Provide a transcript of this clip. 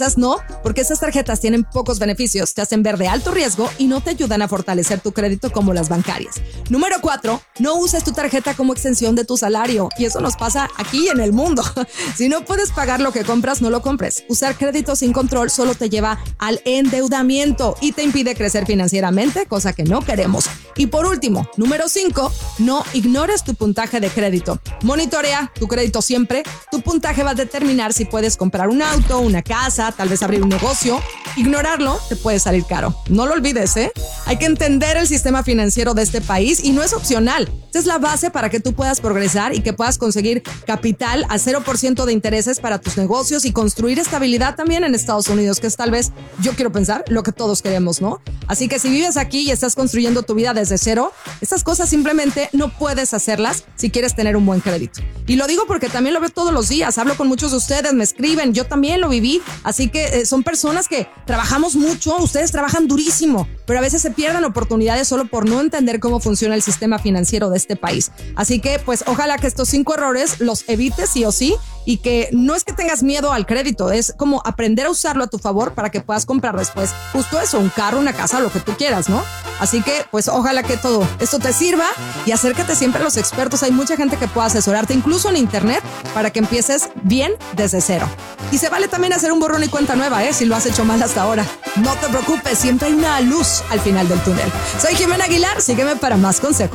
no, porque estas tarjetas tienen pocos beneficios, te hacen ver de alto riesgo y no te ayudan a fortalecer tu crédito como las bancarias. Número 4, no uses tu tarjeta como extensión de tu salario, y eso nos pasa aquí en el mundo. Si no puedes pagar lo que compras, no lo compres. Usar crédito sin control solo te lleva al endeudamiento y te impide crecer financieramente, cosa que no queremos. Y por último, número 5, no ignores tu puntaje de crédito. Monitorea tu crédito siempre. Tu puntaje va a determinar si puedes comprar un auto, una casa, tal vez abrir un negocio. Ignorarlo te puede salir caro. No lo olvides, ¿eh? Hay que entender el sistema financiero de este país y no es opcional. Esta es la base para que tú puedas progresar y que puedas conseguir capital a 0% de intereses para tus negocios y construir estabilidad también en Estados Unidos, que es tal vez, yo quiero pensar, lo que todos queremos, ¿no? Así que si vives aquí y estás construyendo tu vida desde cero, estas cosas simplemente no puedes hacerlas si quieres tener un buen crédito. Y lo digo porque también lo veo todos los días, hablo con muchos de ustedes, me escriben, yo también lo viví, así que son personas que trabajamos mucho, ustedes trabajan durísimo, pero a veces se pierden oportunidades solo por no entender cómo funciona el sistema financiero de este país. Así que pues ojalá que estos 5 errores los evites sí o sí, y que no es que tengas miedo al crédito, es como aprender a usarlo a tu favor para que puedas comprar después justo eso, un carro, una casa, lo que tú quieras, ¿no? Así que pues ojalá que todo esto te sirva y acércate siempre a los expertos. Hay mucha gente que puede asesorarte, incluso en internet, para que empieces bien desde cero. Y se vale también hacer un borrón y cuenta nueva, si lo has hecho mal hasta ahora. No te preocupes, siempre hay una luz al final del túnel. Soy Jimena Aguilar, sígueme para más consejos.